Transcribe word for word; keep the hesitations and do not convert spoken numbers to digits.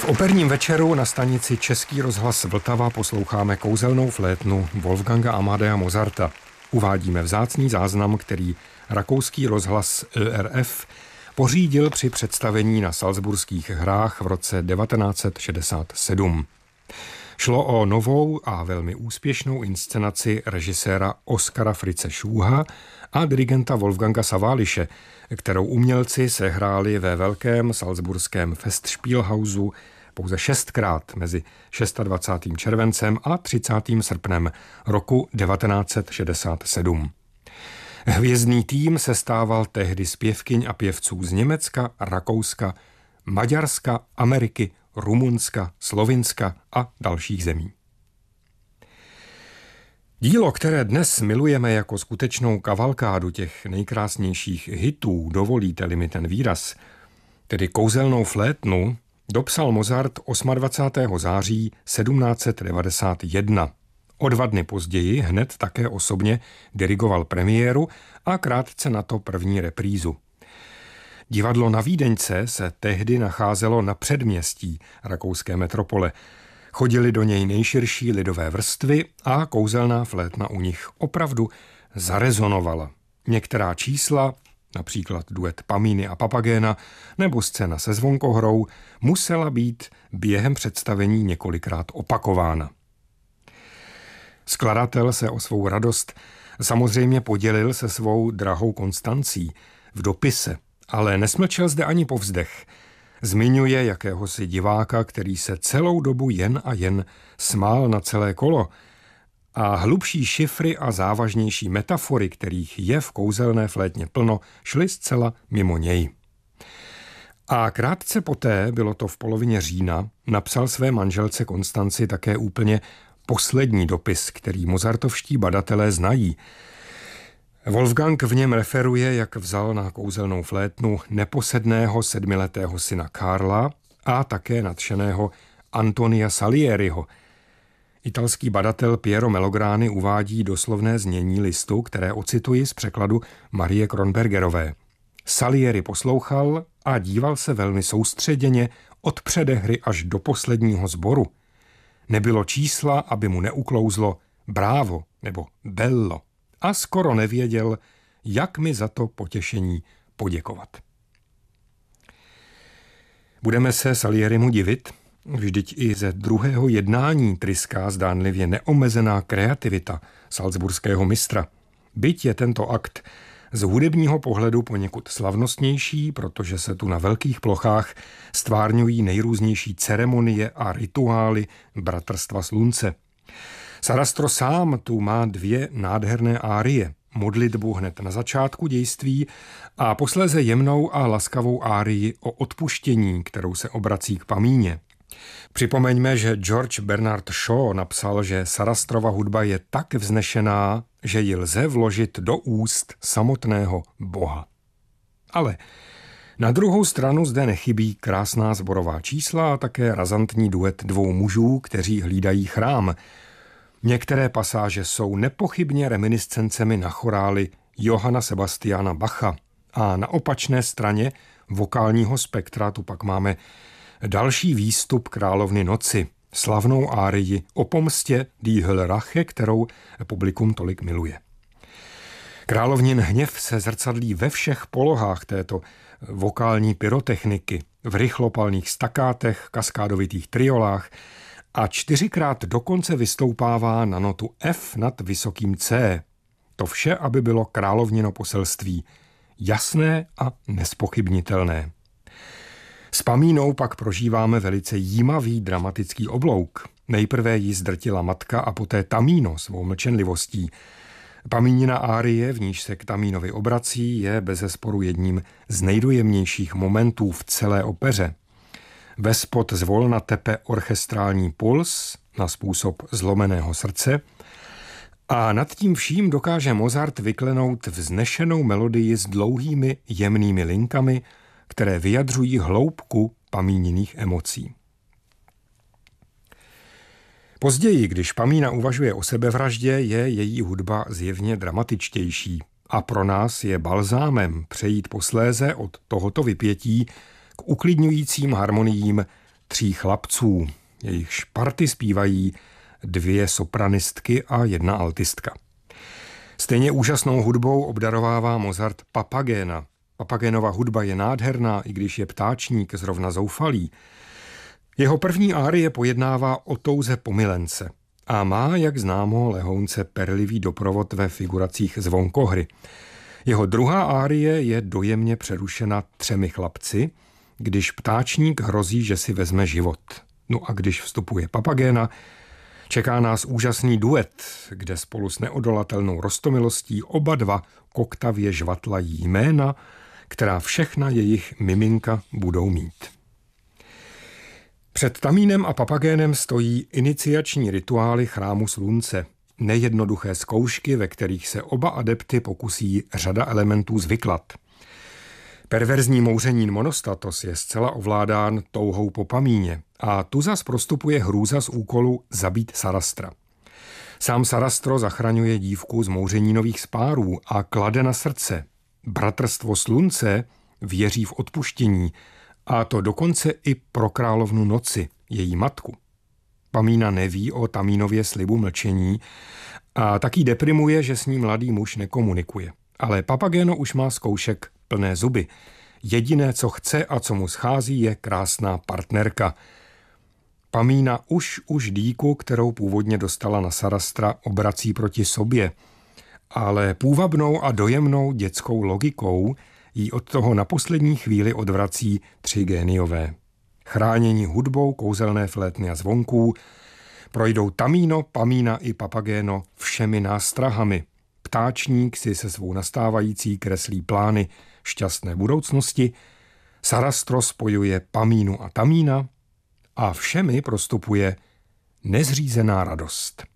V operním večeru na stanici Český rozhlas Vltava posloucháme kouzelnou flétnu Wolfganga Amadea Mozarta. Uvádíme vzácný záznam, který rakouský rozhlas E R F pořídil při představení na Salzburských hrách v roce devatenáct set šedesát sedm. Šlo o novou a velmi úspěšnou inscenaci režiséra Oskara Fritze Schuha a dirigenta Wolfganga Sawallisze, kterou umělci sehráli ve velkém salzburském Festspielhausu pouze šestkrát mezi dvacátým šestým červencem a třicátým srpnem roku devatenáct set šedesát sedm. Hvězdný tým se stával tehdy zpěvkyň a pěvců z Německa, Rakouska, Maďarska, Ameriky, Rumunska, Slovinska a dalších zemí. Dílo, které dnes milujeme jako skutečnou kavalkádu těch nejkrásnějších hitů, dovolíte-li mi ten výraz, tedy kouzelnou flétnu, dopsal Mozart dvacátého osmého září sedmnáct set devadesát jedna. O dva dny později hned také osobně dirigoval premiéru a krátce na to první reprízu. Divadlo na Vídeňce se tehdy nacházelo na předměstí rakouské metropole. Chodili do něj nejširší lidové vrstvy a kouzelná flétna u nich opravdu zarezonovala. Některá čísla, například duet Pamíny a Papagéna nebo scéna se zvonkohrou, musela být během představení několikrát opakována. Skladatel se o svou radost samozřejmě podělil se svou drahou Konstancí v dopise, ale nesmlčel zde ani povzdech. Zmiňuje jakéhosi diváka, který se celou dobu jen a jen smál na celé kolo a hlubší šifry a závažnější metafory, kterých je v kouzelné flétně plno, šly zcela mimo něj. A krátce poté, bylo to v polovině října, napsal své manželce Konstanci také úplně poslední dopis, který mozartovští badatelé znají. Wolfgang v něm referuje, jak vzal na kouzelnou flétnu neposedného sedmiletého syna Karla a také nadšeného Antonia Salieriho. Italský badatel Piero Melograni uvádí doslovné znění listu, které ocituji z překladu Marie Kronbergerové. Salieri poslouchal a díval se velmi soustředěně od předehry až do posledního sboru. Nebylo čísla, aby mu neuklouzlo bravo nebo bello. A skoro nevěděl, jak mi za to potěšení poděkovat. Budeme se Salierimu divit? Vždyť i ze druhého jednání tryská zdánlivě neomezená kreativita salzburského mistra. Byť je tento akt z hudebního pohledu poněkud slavnostnější, protože se tu na velkých plochách stvárňují nejrůznější ceremonie a rituály bratrstva slunce. Sarastro sám tu má dvě nádherné árie, modlitbu hned na začátku dějství a posléze jemnou a laskavou árii o odpuštění, kterou se obrací k Pamíně. Připomeňme, že George Bernard Shaw napsal, že Sarastrova hudba je tak vznešená, že ji lze vložit do úst samotného Boha. Ale na druhou stranu zde nechybí krásná sborová čísla a také razantní duet dvou mužů, kteří hlídají chrám. Některé pasáže jsou nepochybně reminiscencemi na chorály Johanna Sebastiana Bacha a na opačné straně vokálního spektra tu pak máme další výstup Královny noci, slavnou árii o pomstě Die Hölle Rache, kterou publikum tolik miluje. Královnin hněv se zrcadlí ve všech polohách této vokální pyrotechniky, v rychlopalných stakátech, kaskádovitých triolách a čtyřikrát dokonce vystoupává na notu F nad vysokým C. To vše, aby bylo královnino poselství jasné a nespochybnitelné. S Pamínou pak prožíváme velice jímavý dramatický oblouk. Nejprve ji zdrtila matka a poté Tamino svou mlčenlivostí. Pamínina árie, v níž se k Tamínovi obrací, je bezesporu jedním z nejdojemnějších momentů v celé opeře. Vespod zvolna tepe orchestrální puls na způsob zlomeného srdce a nad tím vším dokáže Mozart vyklenout vznešenou melodii s dlouhými jemnými linkami, které vyjadřují hloubku Pamíniných emocí. Později, když Pamína uvažuje o sebevraždě, je její hudba zjevně dramatičtější a pro nás je balzámem přejít posléze od tohoto vypětí k uklidňujícím harmoniím tří chlapců. Jejich party zpívají dvě sopranistky a jedna altistka. Stejně úžasnou hudbou obdarovává Mozart Papagéna. Papagénova hudba je nádherná, i když je ptáčník zrovna zoufalý. Jeho první árie pojednává o touze po milence a má, jak známo, lehounce perlivý doprovod ve figuracích zvonkohry. Jeho druhá árie je dojemně přerušena třemi chlapci, když ptáčník hrozí, že si vezme život. No a když vstupuje Papagéna, čeká nás úžasný duet, kde spolu s neodolatelnou roztomilostí oba dva koktavě žvatlají jména, která všechna jejich miminka budou mít. Před Tamínem a Papagénem stojí iniciační rituály chrámu slunce, nejednoduché zkoušky, ve kterých se oba adepty pokusí řada elementů zvyklat. Perverzní mouřenín Monostatos je zcela ovládán touhou po Pamíně a tu zas prostupuje hrůza z úkolu zabít Sarastra. Sám Sarastro zachraňuje dívku z mouřenínových spárů a klade na srdce: bratrstvo slunce věří v odpuštění, a to dokonce i pro královnu noci, její matku. Pamína neví o Tamínově slibu mlčení a taky deprimuje, že s ní mladý muž nekomunikuje. Ale Papagéno už má zkoušek plné zuby. Jediné, co chce a co mu schází, je krásná partnerka. Pamína už už dýku, kterou původně dostala na Sarastra, obrací proti sobě. Ale půvabnou a dojemnou dětskou logikou jí od toho na poslední chvíli odvrací tři géniové. Chránění hudbou kouzelné flétny a zvonků, projdou Tamíno, Pamína i Papagéno všemi nástrahami. Ptáčník si se svou nastávající kreslí plány šťastné budoucnosti, Sarastro spojuje Pamínu a Tamína a všemi prostupuje nezřízená radost.